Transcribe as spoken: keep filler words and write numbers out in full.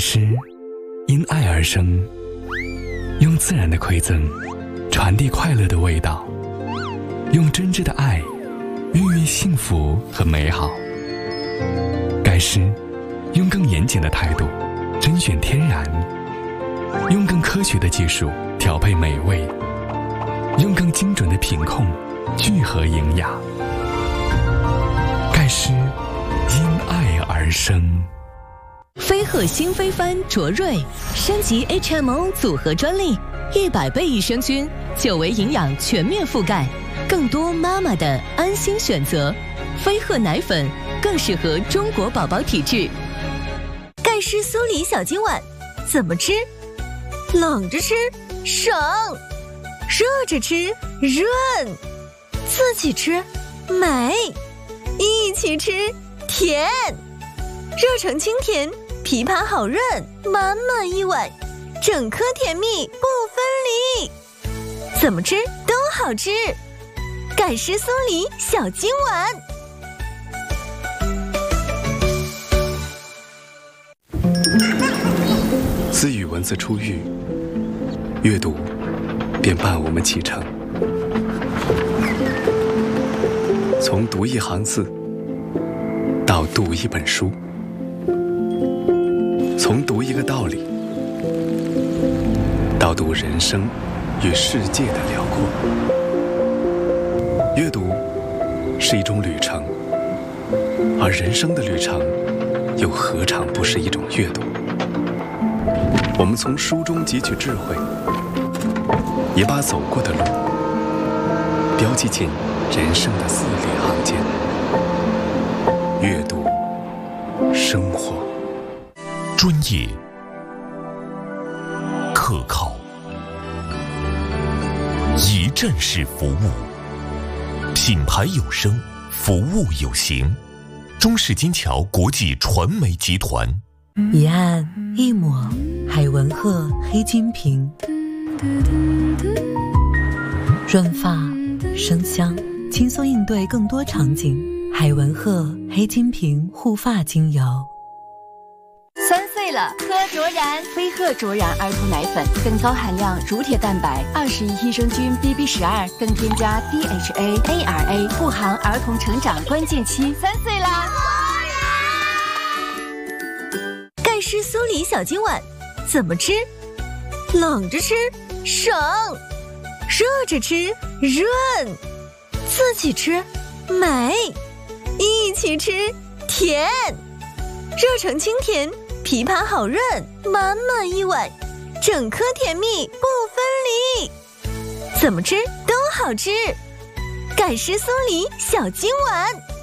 诗因爱而生，用自然的馈赠传递快乐的味道，用真挚的爱孕育幸福和美好。盖诗用更严谨的态度甄选天然，用更科学的技术调配美味，用更精准的品控聚合营养。盖诗因爱而生。 飞鹤新飞帆卓瑞升级 H M O 组合专利，一百倍益生菌，久维营养全面覆盖，更多妈妈的安心选择。飞鹤奶粉更适合中国宝宝体质。 盖诗酥梨小金碗怎么吃？冷着吃省，热着吃润，自己吃美，一起吃甜。热成清甜，枇杷好润，满满一碗，整颗甜蜜不分离，怎么吃都好吃。盖诗酥梨小金碗。 自与文字初遇，阅读便伴我们启程。从读一行字到读一本书，从读一个道理到读人生与世界的辽阔。阅读是一种旅程，而人生的旅程又何尝不是一种阅读？我们从书中汲取智慧，也把走过的路标记进人生的字里行间。阅读生活， 专业、可靠、一站式服务，品牌有声，服务有形。中式金桥国际传媒集团。 一按一抹，海文鹤黑金瓶，润发生香，轻松应对更多场景。海文鹤黑金瓶护发精油。 三岁了，喝卓然飞鹤卓然儿童奶粉，更高含量乳铁蛋白，二十亿益生菌 B B 十二，更添加 D H A A R A， 护航儿童成长关键期。三岁啦！ 盖诗酥梨小金碗怎么吃？冷着吃省，热着吃润，自己吃美，一起吃甜。热成清甜，枇杷好润，满满一碗，整颗甜蜜不分离，怎么吃都好吃。盖诗酥梨小金碗。